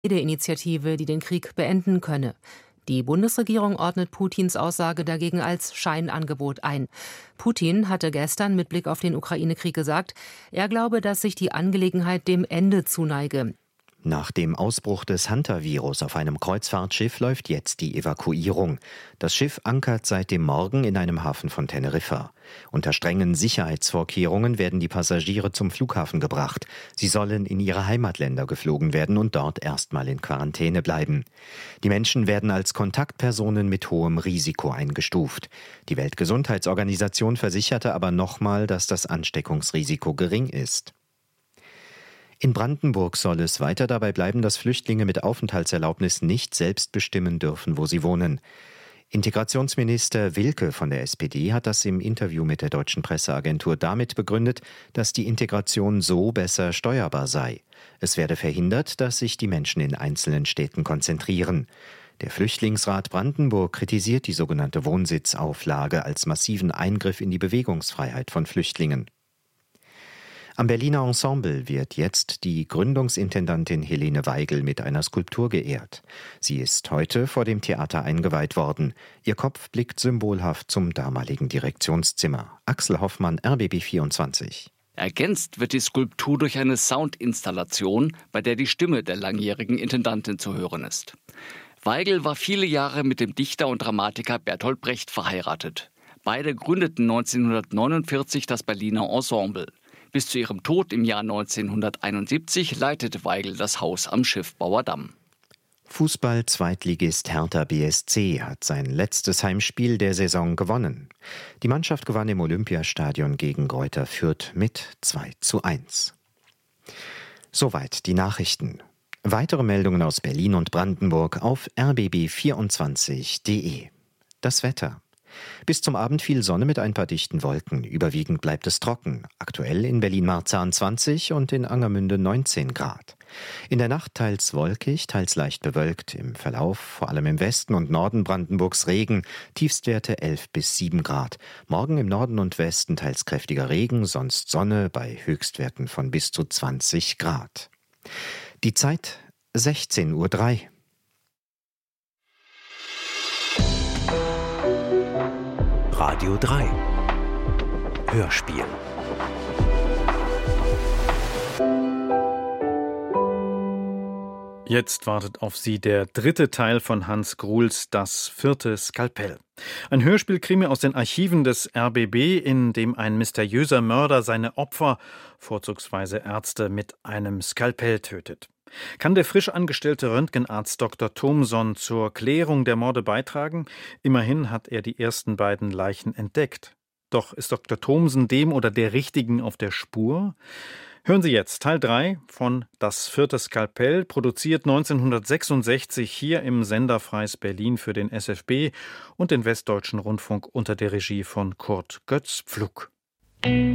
Initiative, die den Krieg beenden könne. Die Bundesregierung ordnet Putins Aussage dagegen als Scheinangebot ein. Putin hatte gestern mit Blick auf den Ukraine-Krieg gesagt, er glaube, dass sich die Angelegenheit dem Ende zuneige. Nach dem Ausbruch des Hunter-Virus auf einem Kreuzfahrtschiff läuft jetzt die Evakuierung. Das Schiff ankert seit dem Morgen in einem Hafen von Teneriffa. Unter strengen Sicherheitsvorkehrungen werden die Passagiere zum Flughafen gebracht. Sie sollen in ihre Heimatländer geflogen werden und dort erstmal in Quarantäne bleiben. Die Menschen werden als Kontaktpersonen mit hohem Risiko eingestuft. Die Weltgesundheitsorganisation versicherte aber nochmal, dass das Ansteckungsrisiko gering ist. In Brandenburg soll es weiter dabei bleiben, dass Flüchtlinge mit Aufenthaltserlaubnis nicht selbst bestimmen dürfen, wo sie wohnen. Integrationsminister Wilke von der SPD hat das im Interview mit der Deutschen Presseagentur damit begründet, dass die Integration so besser steuerbar sei. Es werde verhindert, dass sich die Menschen in einzelnen Städten konzentrieren. Der Flüchtlingsrat Brandenburg kritisiert die sogenannte Wohnsitzauflage als massiven Eingriff in die Bewegungsfreiheit von Flüchtlingen. Am Berliner Ensemble wird jetzt die Gründungsintendantin Helene Weigel mit einer Skulptur geehrt. Sie ist heute vor dem Theater eingeweiht worden. Ihr Kopf blickt symbolhaft zum damaligen Direktionszimmer. Axel Hoffmann, RBB 24. Ergänzt wird die Skulptur durch eine Soundinstallation, bei der die Stimme der langjährigen Intendantin zu hören ist. Weigel war viele Jahre mit dem Dichter und Dramatiker Bertolt Brecht verheiratet. Beide gründeten 1949 das Berliner Ensemble. Bis zu ihrem Tod im Jahr 1971 leitete Weigel das Haus am Schiffbauer Damm. Fußball-Zweitligist Hertha BSC hat sein letztes Heimspiel der Saison gewonnen. Die Mannschaft gewann im Olympiastadion gegen Greuther Fürth mit 2:1. Soweit die Nachrichten. Weitere Meldungen aus Berlin und Brandenburg auf rbb24.de. Das Wetter. Bis zum Abend viel Sonne mit ein paar dichten Wolken. Überwiegend bleibt es trocken. Aktuell in Berlin-Marzahn 20 und in Angermünde 19 Grad. In der Nacht teils wolkig, teils leicht bewölkt. Im Verlauf, vor allem im Westen und Norden Brandenburgs Regen. Tiefstwerte 11 bis 7 Grad. Morgen im Norden und Westen teils kräftiger Regen, sonst Sonne bei Höchstwerten von bis zu 20 Grad. Die Zeit 16:03 Uhr. Radio 3 Hörspiel. Jetzt wartet auf Sie der dritte Teil von Hans Gruls Das vierte Skalpell. Ein Hörspielkrimi aus den Archiven des RBB, in dem ein mysteriöser Mörder seine Opfer, vorzugsweise Ärzte, mit einem Skalpell tötet. Kann der frisch angestellte Röntgenarzt Dr. Thomson zur Klärung der Morde beitragen? Immerhin hat er die ersten beiden Leichen entdeckt. Doch ist Dr. Thomson dem oder der Richtigen auf der Spur? Hören Sie jetzt Teil 3 von Das vierte Skalpell, produziert 1966 hier im Senderfreis Berlin für den SFB und den Westdeutschen Rundfunk unter der Regie von Kurt Götz-Pflug.